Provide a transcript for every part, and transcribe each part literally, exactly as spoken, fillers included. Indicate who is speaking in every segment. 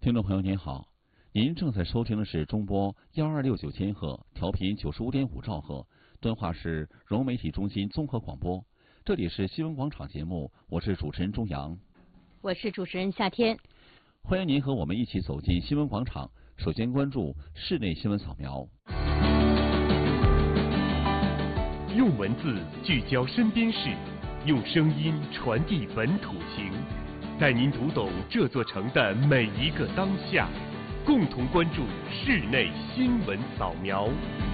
Speaker 1: 听众朋友您好，您正在收听的是中波幺二六九千赫调频九十五点五兆赫，敦化市融媒体中心综合广播。这里是新闻广场节目，我是主持人钟阳，
Speaker 2: 我是主持人夏天。
Speaker 1: 欢迎您和我们一起走进新闻广场。首先关注室内新闻扫描。
Speaker 3: 用文字聚焦身边事，用声音传递本土情，带您读懂这座城的每一个当下，共同关注室内新闻扫描。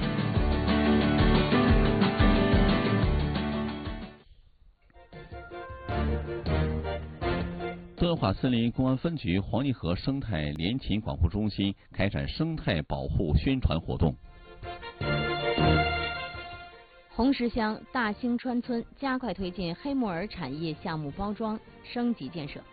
Speaker 1: 敦化森林公安分局黄泥河生态联勤管护中心开展生态保护宣传活动。
Speaker 2: 红石乡大兴川村加快推进黑木耳产业项目包装升级建设。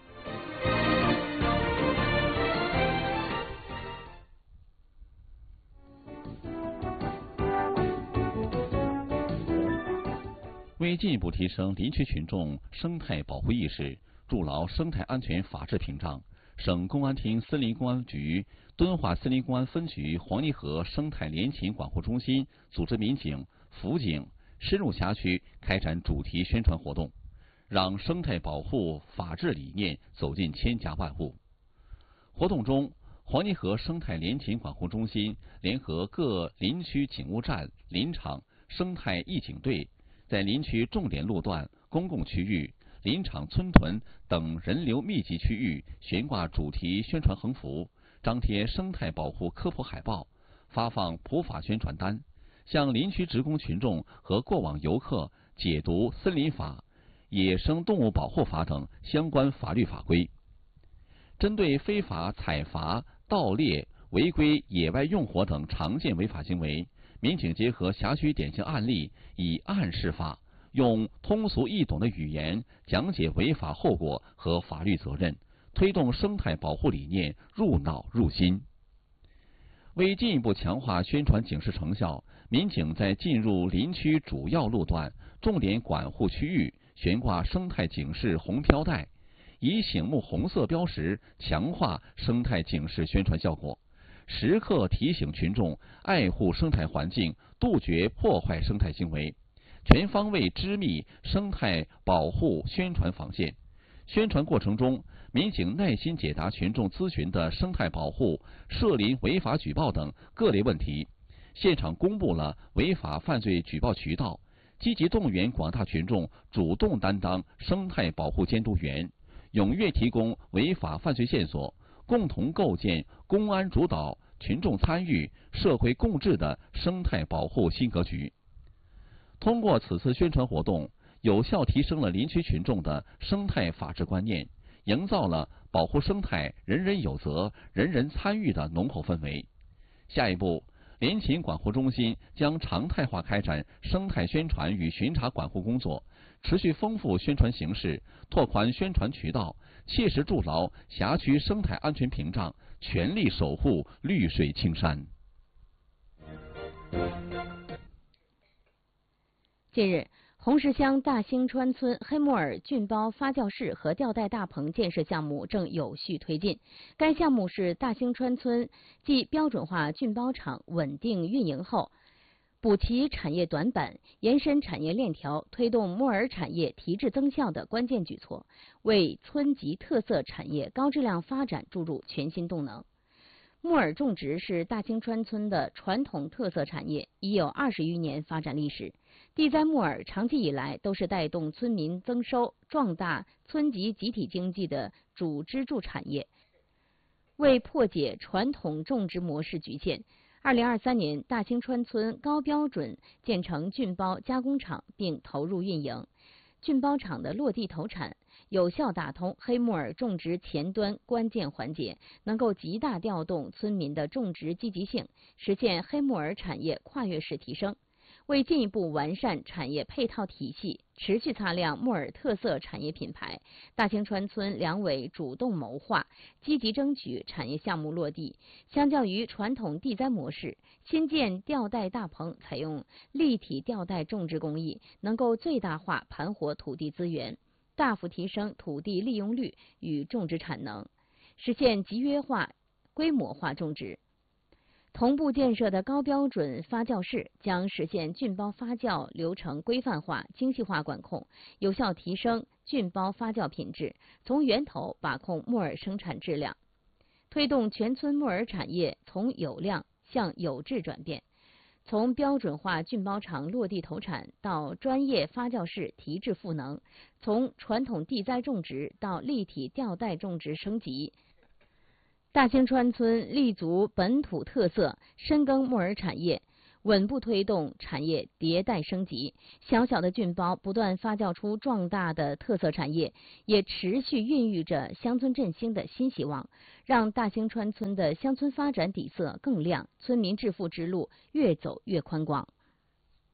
Speaker 1: 为进一步提升林区群众生态保护意识，筑牢生态安全法治屏障，省公安厅森林公安局敦化森林公安分局黄泥河生态联勤管护中心组织民警、辅警深入辖区开展主题宣传活动，让生态保护法治理念走进千家万户。活动中，黄泥河生态联勤管护中心联合各林区警务站、林场、生态义警队，在林区重点路段、公共区域、林场、村屯等人流密集区域悬挂主题宣传横幅，张贴生态保护科普海报，发放普法宣传单，向林区职工群众和过往游客解读森林法、野生动物保护法等相关法律法规。针对非法采伐、盗猎、违规野外用火等常见违法行为，民警结合辖区典型案例，以案释法，用通俗易懂的语言讲解违法后果和法律责任，推动生态保护理念入脑入心。为进一步强化宣传警示成效，民警在进入林区主要路段、重点管护区域悬挂生态警示红标带，以醒目红色标识强化生态警示宣传效果，时刻提醒群众爱护生态环境，杜绝破坏生态行为，全方位织密生态保护宣传防线。宣传过程中，民警耐心解答群众咨询的生态保护、涉林违法举报等各类问题，现场公布了违法犯罪举报渠道，积极动员广大群众主动担当生态保护监督员，踊跃提供违法犯罪线索，共同构建公安主导、群众参与、社会共治的生态保护新格局。通过此次宣传活动，有效提升了林区群众的生态法治观念，营造了保护生态人人有责、人人参与的浓厚氛围。下一步，联勤管护中心将常态化开展生态宣传与巡查管护工作，持续丰富宣传形式，拓宽宣传渠道，切实筑牢辖区生态安全屏障，全力守护绿水青山。
Speaker 2: 近日，红石乡大兴川村黑木耳菌包发酵室和吊带大棚建设项目正有序推进。该项目是大兴川村继标准化菌包厂稳定运营后，补齐产业短板、延伸产业链条、推动木耳产业提质增效的关键举措，为村级特色产业高质量发展注入全新动能。木耳种植是大兴川村的传统特色产业，已有二十余年发展历史。地栽木耳长期以来都是带动村民增收、壮大村级集体经济的主支柱产业。为破解传统种植模式局限，二零二三年大兴川村高标准建成菌包加工厂并投入运营。菌包厂的落地投产，有效打通黑木耳种植前端关键环节，能够极大调动村民的种植积极性，实现黑木耳产业跨越式提升。为进一步完善产业配套体系，持续擦亮木耳特色产业品牌，大兴川村两委主动谋划，积极争取产业项目落地。相较于传统地栽模式，新建吊带大棚采用立体吊带种植工艺，能够最大化盘活土地资源，大幅提升土地利用率与种植产能，实现集约化规模化种植。同步建设的高标准发酵室将实现菌孢发酵流程规范化、精细化管控，有效提升菌孢发酵品质，从源头把控木耳生产质量，推动全村木耳产业从有量向有质转变，从标准化菌孢厂落地投产到专业发酵室提质赋能，从传统地栽种植到立体吊带种植升级。大兴川村立足本土特色，深耕木耳产业，稳步推动产业迭代升级。小小的菌孢不断发酵出壮大的特色产业，也持续孕育着乡村振兴的新希望，让大兴川村的乡村发展底色更亮，村民致富之路越走越宽广。